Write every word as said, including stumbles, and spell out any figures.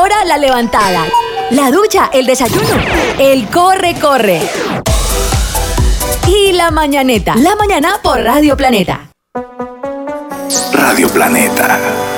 hora la levantada, la ducha, el desayuno, el corre, corre. Y la mañaneta, la mañana por Radio Planeta. Radio Planeta.